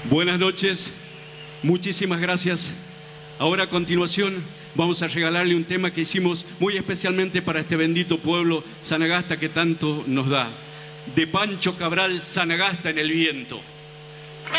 Buenas noches, muchísimas gracias. Ahora a continuación vamos a regalarle un tema que hicimos muy especialmente para este bendito pueblo Sanagasta que tanto nos da. De Pancho Cabral, Sanagasta en el viento.